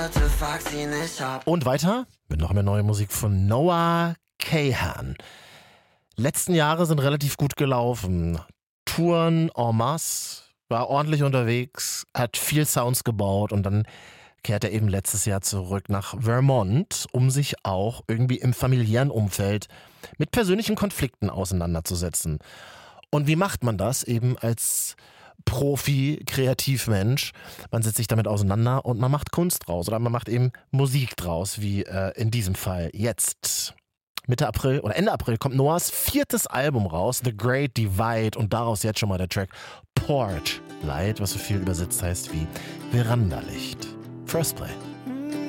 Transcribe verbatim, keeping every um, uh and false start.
Und weiter mit noch mehr neue Musik von Noah Kahan. Letzten Jahre sind relativ gut gelaufen. Touren en masse, war ordentlich unterwegs, hat viel Sounds gebaut und dann kehrt er eben letztes Jahr zurück nach Vermont, um sich auch irgendwie im familiären Umfeld mit persönlichen Konflikten auseinanderzusetzen. Und wie macht man das eben als Profi, Kreativmensch? Man setzt sich damit auseinander und man macht Kunst draus oder man macht eben Musik draus, wie äh, in diesem Fall jetzt. Mitte April oder Ende April kommt Noahs viertes Album raus, The Great Divide, und daraus jetzt schon mal der Track Porch Light, was so viel übersetzt heißt wie Verandalicht. First Play.